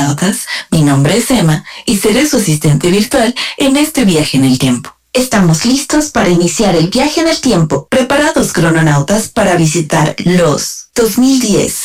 Crononautas, mi nombre es Emma y seré su asistente virtual en este viaje en el tiempo. Estamos listos para iniciar el viaje en el tiempo. Preparados, crononautas, para visitar los 2010,